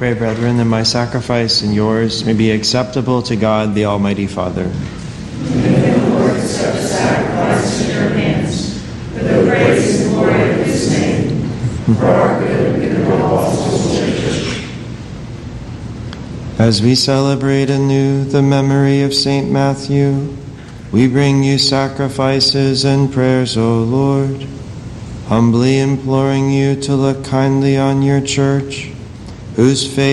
pray, brethren, that my sacrifice and yours may be acceptable to God, the Almighty Father. May the Lord accept the sacrifice in your hands, for the praise and glory of his name, for our good and the good of all his churches. As we celebrate anew the memory of Saint Matthew, we bring you sacrifices and prayers, O Lord, humbly imploring you to look kindly on your church, whose faith